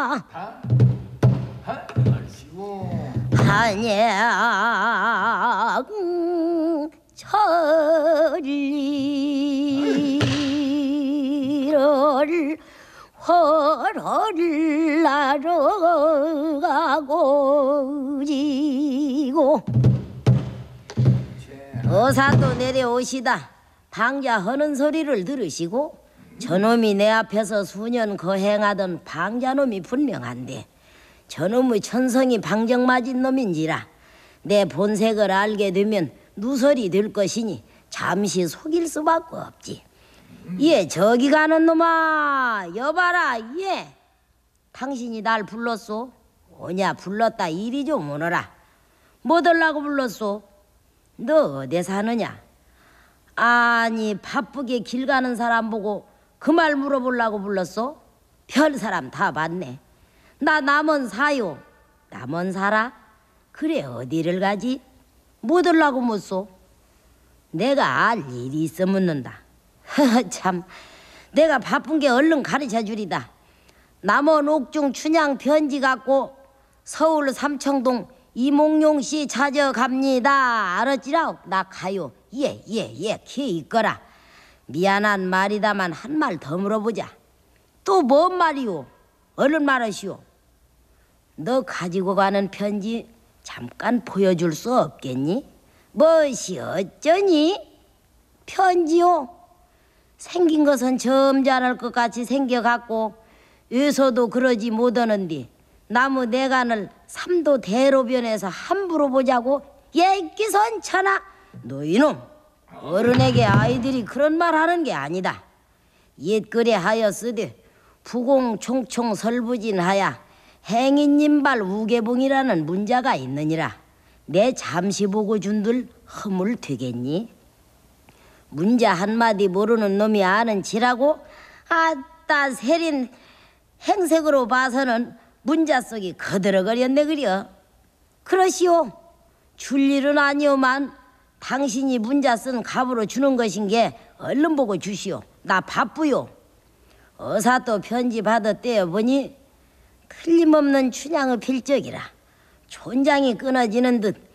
한양 천리를 허를 날아가고 지고 어사도 내려오시다 방자 하는 소리를 들으시고 저놈이 내 앞에서 수년 거행하던 방자놈이 분명한데 저놈의 천성이 방정 맞은 놈인지라 내 본색을 알게 되면 누설이 될 것이니 잠시 속일 수밖에 없지. 예, 저기 가는 놈아, 여봐라, 예. 당신이 날 불렀소? 오냐, 불렀다 이리 좀 오너라. 뭐 들라고 불렀소? 너 어디 사느냐? 아니, 바쁘게 길 가는 사람 보고 그 말 물어보려고 불렀소? 별 사람 다 봤네. 나 남원 사요. 남원 살아? 그래, 어디를 가지? 뭐 들라고 묻소? 내가 알 일이 있어 묻는다. 참, 내가 바쁜 게 얼른 가르쳐 주리다. 남원 옥중 춘향 편지 갖고 서울 삼청동 이몽룡 씨 찾아갑니다. 알았지라? 나 가요. 예, 키 있거라. 미안한 말이다만 한 말 더 물어보자. 또 뭔 말이오? 얼른 말하시오. 너 가지고 가는 편지 잠깐 보여줄 수 없겠니? 무엇이 어쩌니? 편지요? 생긴 것은 점잖을 것 같이 생겨갖고 요서도 그러지 못하는데 나무 내간을 삼도 대로변에서 함부로 보자고 얘기선천하. 너 이놈, 어른에게 아이들이 그런 말 하는 게 아니다. 옛글에 하였으되 부공총총 설부진하야 행인님발 우계봉이라는 문자가 있느니라. 내 잠시 보고 준들 허물 되겠니? 문자 한마디 모르는 놈이 아는 지라고? 아따 세린 행색으로 봐서는 문자 속이 거들어거렸네 그려. 그러시오. 줄 일은 아니오만 당신이 문자 쓴 값으로 주는 것인 게 얼른 보고 주시오. 나 바쁘요. 어사 또 편지 받았대요 보니 틀림없는 춘향의 필적이라 촌장이 끊어지는 듯